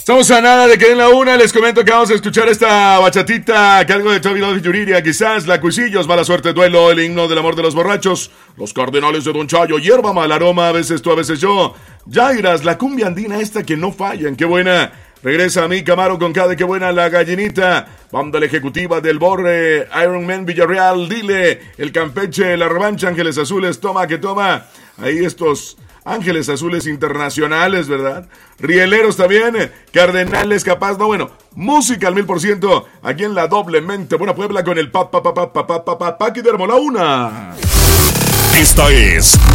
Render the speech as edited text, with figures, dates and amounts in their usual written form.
Estamos a nada de que den la una. Les comento que vamos a escuchar esta bachatita a cargo de Toby Love y Yuriria. Quizás la Cuisillos, Mala Suerte, Duelo, el himno del amor de los borrachos, Los Cardenales de Don Chayo, Hierba, Mal Aroma, a veces tú, a veces yo, Jairas, la cumbia andina esta que no fallan, qué buena. Regresa a mí, Camaro con Cade, qué buena. La Gallinita, Banda la Ejecutiva del Borre, Iron Man, Villarreal, Dile, El Campeche, La Revancha, Ángeles Azules, Toma que Toma. Ahí estos Ángeles Azules internacionales, ¿verdad? Rieleros también, Cardenales capaz, no, bueno, música al 1000%, aquí en la Doblemente Buena Puebla con el Paqui de Hermola una. Esta es